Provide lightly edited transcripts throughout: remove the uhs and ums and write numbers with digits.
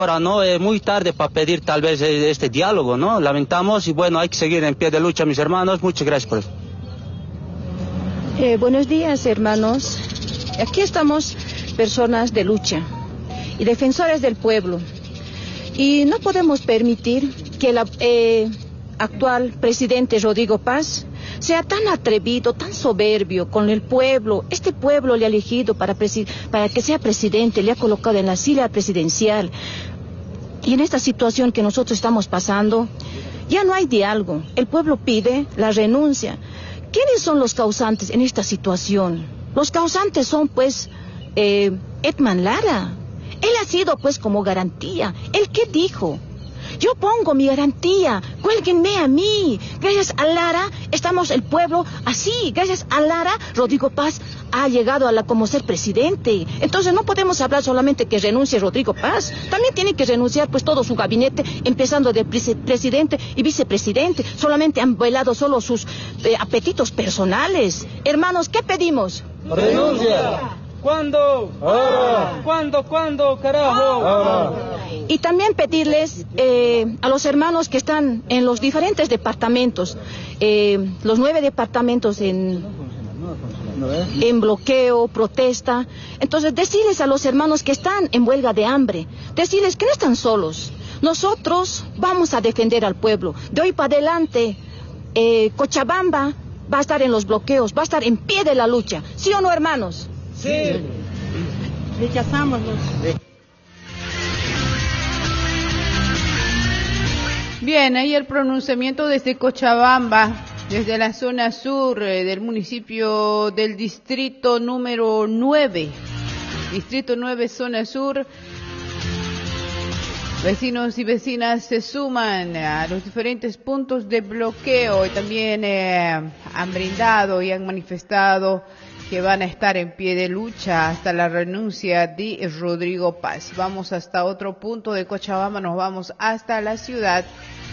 Ahora no es muy tarde para pedir tal vez este diálogo, ¿no? Lamentamos y bueno, hay que seguir en pie de lucha, mis hermanos. Muchas gracias por eso. Buenos días, hermanos. Aquí estamos personas de lucha y defensores del pueblo. Y no podemos permitir que el actual presidente Rodrigo Paz sea tan atrevido, tan soberbio con el pueblo. Este pueblo le ha elegido para que sea presidente, le ha colocado en la silla presidencial. Y en esta situación que nosotros estamos pasando, ya no hay diálogo. El pueblo pide la renuncia. ¿Quiénes son los causantes en esta situación? Los causantes son, pues, Edman Lara. Él ha sido, pues, como garantía. ¿Él qué dijo? Yo pongo mi garantía, cuélguenme a mí. Gracias a Lara estamos el pueblo así. Gracias a Lara, Rodrigo Paz ha llegado como ser presidente. Entonces no podemos hablar solamente que renuncie Rodrigo Paz. También tiene que renunciar pues todo su gabinete, empezando de presidente y vicepresidente. Solamente han velado solo sus apetitos personales. Hermanos, ¿qué pedimos? ¡Renuncia! ¿Cuándo? Ahora. ¿Cuándo, carajo? Ahora. Y también pedirles a los hermanos que están en los diferentes departamentos, los 9 departamentos en bloqueo, protesta. Entonces decirles a los hermanos que están en huelga de hambre, decirles que no están solos. Nosotros vamos a defender al pueblo. De hoy para adelante, Cochabamba va a estar en los bloqueos, va a estar en pie de la lucha. ¿Sí o no, hermanos? Sí. Rechazamos los... Bien, ahí el pronunciamiento desde Cochabamba, desde la zona sur del municipio del distrito número 9. Distrito 9, zona sur. Vecinos y vecinas se suman a los diferentes puntos de bloqueo y también han brindado y han manifestado que van a estar en pie de lucha hasta la renuncia de Rodrigo Paz. Vamos hasta otro punto de Cochabamba, nos vamos hasta la ciudad.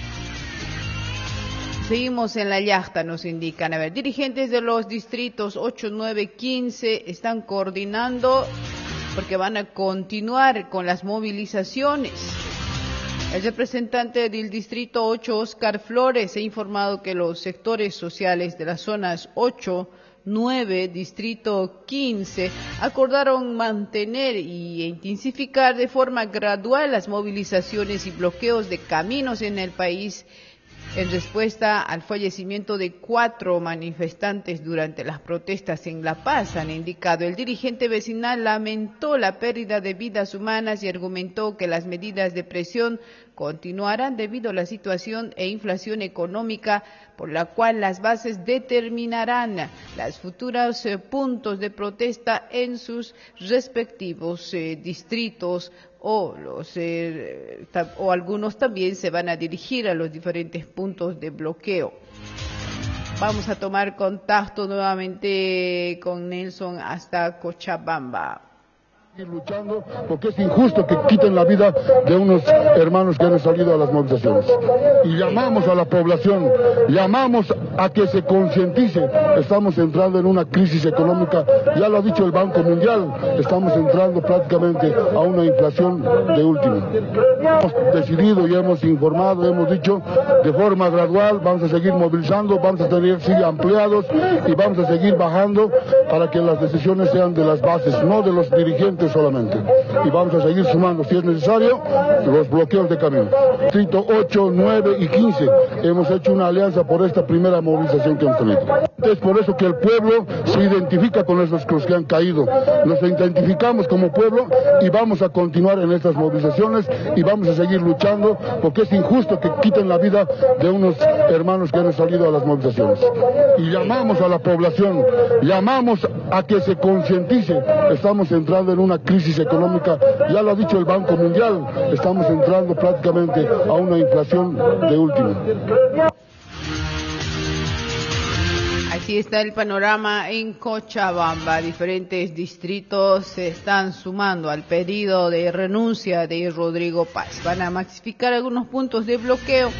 Seguimos en la yachta, nos indican. A ver, dirigentes de los distritos 8, 9, 15 están coordinando porque van a continuar con las movilizaciones. El representante del distrito 8, Oscar Flores, ha informado que los sectores sociales de las zonas 8, 9, distrito 15, acordaron mantener y intensificar de forma gradual las movilizaciones y bloqueos de caminos en el país en respuesta al fallecimiento de 4 manifestantes durante las protestas en La Paz, han indicado. El dirigente vecinal lamentó la pérdida de vidas humanas y argumentó que las medidas de presión continuarán debido a la situación e inflación económica, por la cual las bases determinarán los futuros puntos de protesta en sus respectivos distritos o algunos también se van a dirigir a los diferentes puntos de bloqueo. Vamos a tomar contacto nuevamente con Nelson hasta Cochabamba. Luchando porque es injusto que quiten la vida de unos hermanos que han salido a las movilizaciones. Y llamamos a la población, llamamos a que se concientice. Estamos entrando en una crisis económica, ya lo ha dicho el Banco Mundial, estamos entrando prácticamente a una inflación de último. Hemos decidido y hemos informado, hemos dicho de forma gradual, vamos a seguir movilizando, vamos a tener ampliados y vamos a seguir bajando para que las decisiones sean de las bases, no de los dirigentes solamente. Y vamos a seguir sumando, si es necesario, los bloqueos de caminos. Distrito 8, 9 y 15 hemos hecho una alianza por esta primera movilización que hemos tenido. Es por eso que el pueblo se identifica con esos que han caído. Nos identificamos como pueblo y vamos a continuar en estas movilizaciones y vamos a seguir luchando porque es injusto que quiten la vida de unos hermanos que han salido a las movilizaciones. Y llamamos a la población, llamamos a que se concientice. Estamos entrando en una crisis económica, ya lo ha dicho el Banco Mundial, estamos entrando prácticamente a una inflación de último. Así está el panorama en Cochabamba. Diferentes distritos se están sumando al pedido de renuncia de Rodrigo Paz. Van a masificar algunos puntos de bloqueo.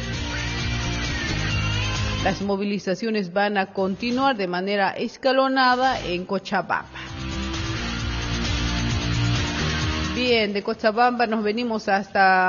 Las movilizaciones van a continuar de manera escalonada en Cochabamba. Bien, de Cochabamba nos venimos hasta